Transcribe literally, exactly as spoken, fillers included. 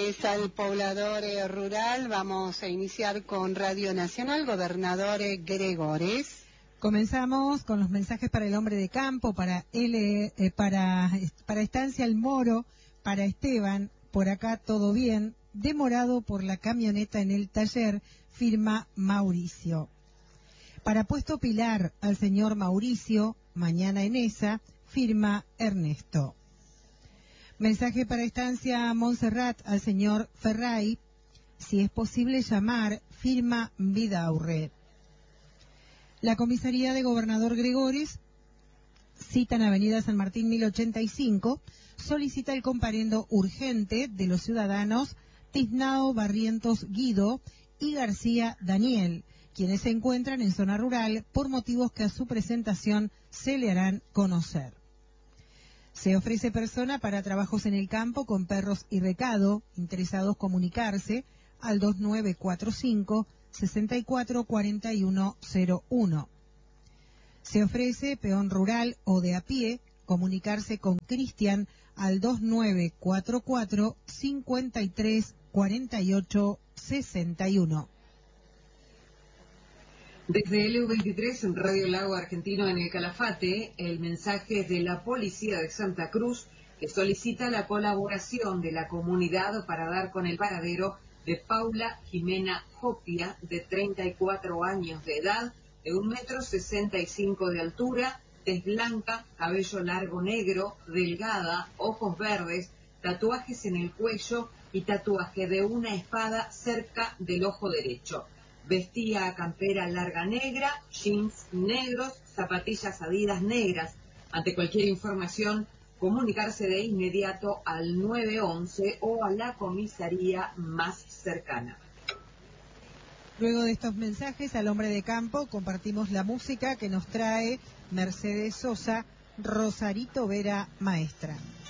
mensajes al poblador eh, rural. Vamos a iniciar con Radio Nacional, gobernador eh, Gregores. Comenzamos con los mensajes para el hombre de campo, para L, eh, para, para Estancia El Moro, para Esteban, por acá todo bien, demorado por la camioneta en el taller, firma Mauricio. Para Puesto Pilar, al señor Mauricio, mañana en esa, firma Ernesto. Mensaje para Estancia Montserrat, al señor Ferray, si es posible llamar, firma Vidaurre. La comisaría de Gobernador Gregores, cita en Avenida San Martín mil ochenta y cinco, solicita el comparendo urgente de los ciudadanos Tiznao Barrientos Guido y García Daniel, quienes se encuentran en zona rural por motivos que a su presentación se le harán conocer. Se ofrece persona para trabajos en el campo con perros y recado, interesados comunicarse al dos nueve cuatro cinco, seis cuatro cuatro uno cero uno. Se ofrece peón rural o de a pie, comunicarse con Cristian al dos nueve cuatro cuatro, cinco tres cuatro ocho seis uno. Desde L U veintitrés, en Radio Lago Argentino en el Calafate, el mensaje de la Policía de Santa Cruz, que solicita la colaboración de la comunidad para dar con el paradero de Paula Jimena Jopia, de treinta y cuatro años de edad, de un metro sesenta y cinco de altura, tez blanca, cabello largo negro, delgada, ojos verdes, tatuajes en el cuello y tatuaje de una espada cerca del ojo derecho. Vestía campera larga negra, jeans negros, zapatillas Adidas negras. Ante cualquier información, comunicarse de inmediato al nueve once o a la comisaría más cercana. Luego de estos mensajes al hombre de campo, compartimos la música que nos trae Mercedes Sosa, Rosarito Vera Maestra.